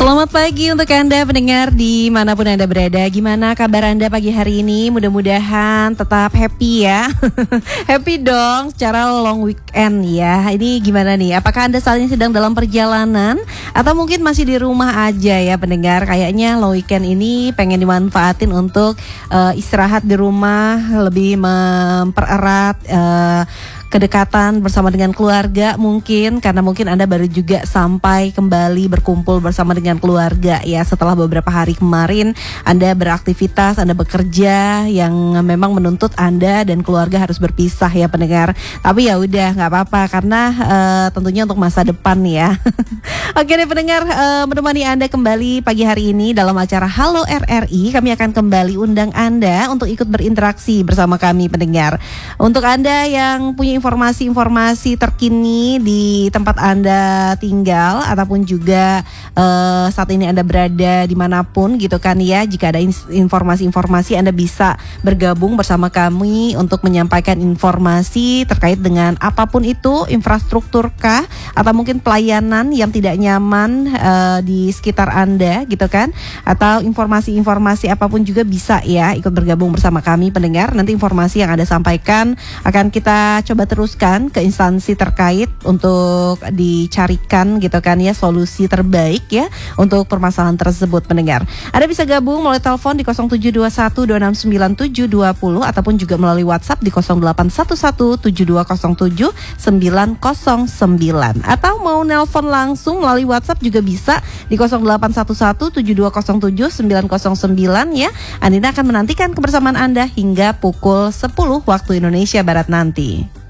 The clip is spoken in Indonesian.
Selamat pagi untuk Anda pendengar dimanapun Anda berada. Gimana kabar Anda pagi hari ini? Mudah-mudahan tetap happy ya. Happy dong secara long weekend ya. Ini gimana nih? Apakah Anda saat ini sedang dalam perjalanan atau mungkin masih di rumah aja ya pendengar? Kayaknya long weekend ini pengen dimanfaatin untuk istirahat di rumah, lebih mempererat kedekatan bersama dengan keluarga mungkin, karena mungkin Anda baru juga sampai kembali berkumpul bersama dengan keluarga ya setelah beberapa hari kemarin Anda beraktivitas, Anda bekerja yang memang menuntut Anda dan keluarga harus berpisah ya pendengar. Tapi ya udah nggak apa-apa karena tentunya untuk masa depan ya. Oke deh pendengar, menemani Anda kembali pagi hari ini dalam acara Halo RRI. Kami akan kembali undang Anda untuk ikut berinteraksi bersama kami pendengar. Untuk Anda yang punya informasi-informasi terkini di tempat Anda tinggal ataupun juga saat ini Anda berada dimanapun gitu kan ya, jika ada informasi-informasi Anda bisa bergabung bersama kami untuk menyampaikan informasi terkait dengan apapun itu, infrastruktur kah atau mungkin pelayanan yang tidak nyaman di sekitar Anda gitu kan, atau informasi-informasi apapun juga bisa ya ikut bergabung bersama kami pendengar. Nanti informasi yang Anda sampaikan akan kita coba teruskan ke instansi terkait untuk dicarikan gitu kan ya solusi terbaik ya untuk permasalahan tersebut pendengar. Anda bisa gabung melalui telepon di 0721269720 ataupun juga melalui WhatsApp di 081172079909 atau mau nelpon langsung melalui WhatsApp juga bisa di 081172079909 ya. Andina akan menantikan kebersamaan Anda hingga pukul 10 waktu Indonesia Barat nanti.